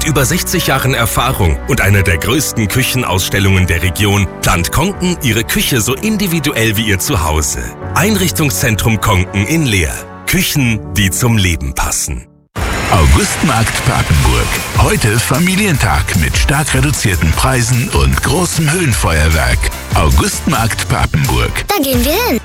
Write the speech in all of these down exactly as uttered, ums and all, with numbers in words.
Mit über sechzig Jahren Erfahrung und einer der größten Küchenausstellungen der Region plant Konken ihre Küche so individuell wie ihr Zuhause. Einrichtungszentrum Konken in Leer. Küchen, die zum Leben passen. Augustmarkt Papenburg. Heute Familientag mit stark reduzierten Preisen und großem Höhenfeuerwerk. Augustmarkt Papenburg. Da gehen wir hin.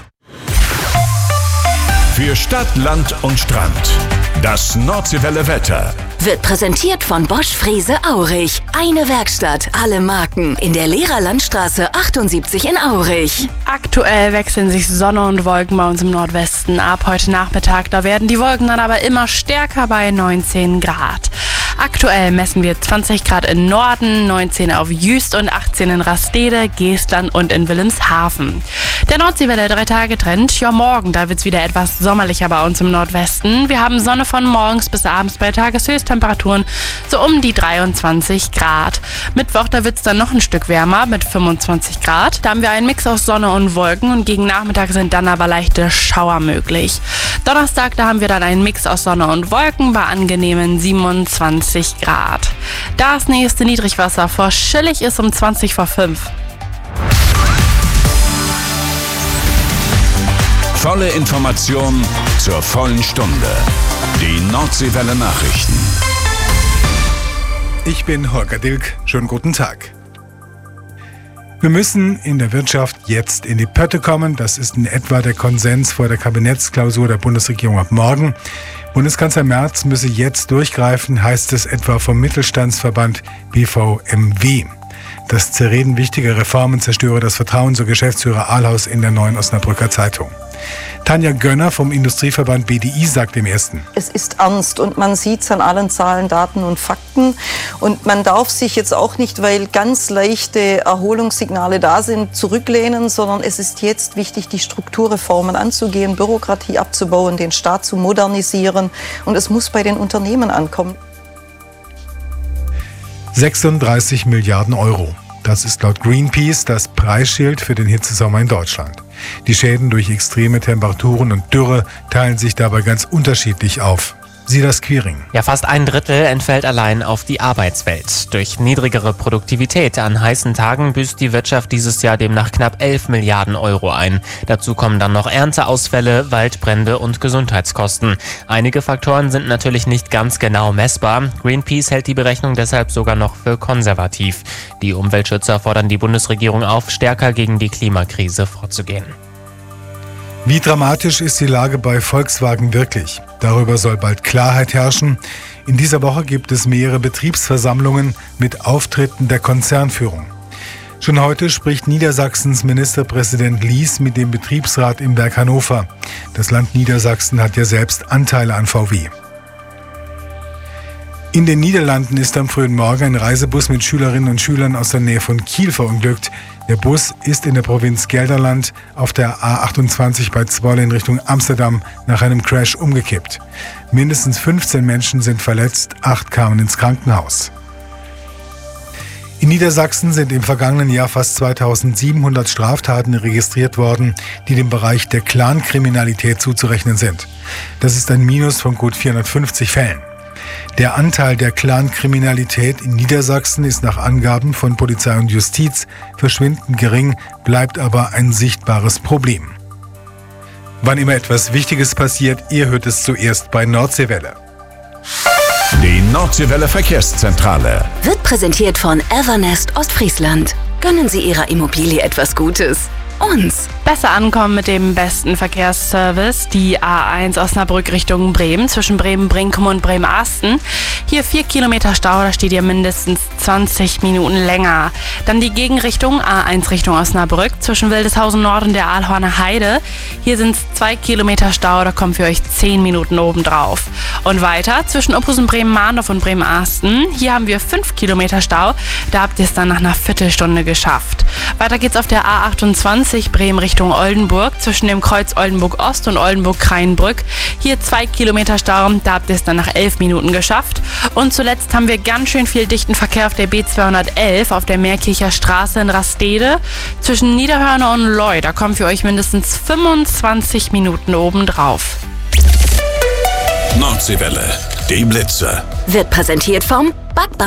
Für Stadt, Land und Strand. Das Nordseewelle Wetter. Wird präsentiert von Bosch Frese Aurich. Eine Werkstatt, alle Marken. In der Lehrer Landstraße achtundsiebzig in Aurich. Aktuell wechseln sich Sonne und Wolken bei uns im Nordwesten ab. Heute Nachmittag, da werden die Wolken dann aber immer stärker bei neunzehn Grad. Aktuell messen wir zwanzig Grad im Norden, neunzehn auf Jüst und achtzehn in Rastede, Geestland und in Wilhelmshaven. Der Nordseewelle drei Tage Trend. Ja, morgen, da wird's wieder etwas sommerlicher bei uns im Nordwesten. Wir haben Sonne von morgens bis abends bei Tageshöchsttemperaturen so um die dreiundzwanzig Grad. Mittwoch, da wird's dann noch ein Stück wärmer mit fünfundzwanzig Grad. Da haben wir einen Mix aus Sonne und Wolken und gegen Nachmittag sind dann aber leichte Schauer möglich. Donnerstag, da haben wir dann einen Mix aus Sonne und Wolken bei angenehmen siebenundzwanzig Grad. Das nächste Niedrigwasser vor Schillig ist um zwanzig vor fünf. Volle Information zur vollen Stunde. Die Nordseewelle Nachrichten. Ich bin Holger Dilk. Schönen guten Tag. Wir müssen in der Wirtschaft jetzt in die Pötte kommen. Das ist in etwa der Konsens vor der Kabinettsklausur der Bundesregierung ab morgen. Bundeskanzler Merz müsse jetzt durchgreifen, heißt es etwa vom Mittelstandsverband B V M W. Das Zerreden wichtiger Reformen zerstöre das Vertrauen, so Geschäftsführer Ahlhaus in der Neuen Osnabrücker Zeitung. Tanja Gönner vom Industrieverband B D I sagt im Ersten: Es ist ernst und man sieht es an allen Zahlen, Daten und Fakten. Und man darf sich jetzt auch nicht, weil ganz leichte Erholungssignale da sind, zurücklehnen, sondern es ist jetzt wichtig, die Strukturreformen anzugehen, Bürokratie abzubauen, den Staat zu modernisieren. Und es muss bei den Unternehmen ankommen. sechsunddreißig Milliarden Euro. Das ist laut Greenpeace das Preisschild für den Hitzesommer in Deutschland. Die Schäden durch extreme Temperaturen und Dürre teilen sich dabei ganz unterschiedlich auf. Silas Quiring. Ja, fast ein Drittel entfällt allein auf die Arbeitswelt. Durch niedrigere Produktivität an heißen Tagen büßt die Wirtschaft dieses Jahr demnach knapp elf Milliarden Euro ein. Dazu kommen dann noch Ernteausfälle, Waldbrände und Gesundheitskosten. Einige Faktoren sind natürlich nicht ganz genau messbar. Greenpeace hält die Berechnung deshalb sogar noch für konservativ. Die Umweltschützer fordern die Bundesregierung auf, stärker gegen die Klimakrise vorzugehen. Wie dramatisch ist die Lage bei Volkswagen wirklich? Darüber soll bald Klarheit herrschen. In dieser Woche gibt es mehrere Betriebsversammlungen mit Auftritten der Konzernführung. Schon heute spricht Niedersachsens Ministerpräsident Lies mit dem Betriebsrat im Werk Hannover. Das Land Niedersachsen hat ja selbst Anteile an V W. In den Niederlanden ist am frühen Morgen ein Reisebus mit Schülerinnen und Schülern aus der Nähe von Kiel verunglückt. Der Bus ist in der Provinz Gelderland auf der A achtundzwanzig bei Zwolle in Richtung Amsterdam nach einem Crash umgekippt. Mindestens fünfzehn Menschen sind verletzt, acht kamen ins Krankenhaus. In Niedersachsen sind im vergangenen Jahr fast zweitausendsiebenhundert Straftaten registriert worden, die dem Bereich der Clankriminalität zuzurechnen sind. Das ist ein Minus von gut vierhundertfünfzig Fällen. Der Anteil der Clankriminalität in Niedersachsen ist nach Angaben von Polizei und Justiz verschwindend gering, bleibt aber ein sichtbares Problem. Wann immer etwas Wichtiges passiert, ihr hört es zuerst bei Nordseewelle. Die Nordseewelle Verkehrszentrale Wird präsentiert von Evernest Ostfriesland. Gönnen Sie Ihrer Immobilie etwas Gutes. Uns. Besser ankommen mit dem besten Verkehrsservice. Die A eins Osnabrück Richtung Bremen, zwischen Bremen-Brinkum und Bremen-Asten. Hier vier Kilometer Stau, da steht ihr mindestens zwanzig Minuten länger. Dann die Gegenrichtung, A eins Richtung Osnabrück, zwischen Wildeshausen Nord und der Aalhorner Heide. Hier sind es zwei Kilometer Stau, da kommen für euch zehn Minuten obendrauf. Und weiter, zwischen Ophusen Bremen-Mahndorf und Bremen-Asten. Hier haben wir fünf Kilometer Stau, da habt ihr es dann nach einer Viertelstunde geschafft. Weiter geht's auf der A achtundzwanzig Bremen Richtung Oldenburg, zwischen dem Kreuz Oldenburg Ost und Oldenburg Kraienbrück. Hier zwei Kilometer Stau, da habt ihr es dann nach elf Minuten geschafft. Und zuletzt haben wir ganz schön viel dichten Verkehr auf der B zweihundertelf auf der Meerkircher Straße in Rastede. Zwischen Niederhörner und Leu, da kommen für euch mindestens fünfundzwanzig Minuten obendrauf. Nordseewelle, die Blitze. Wird präsentiert vom Backbau.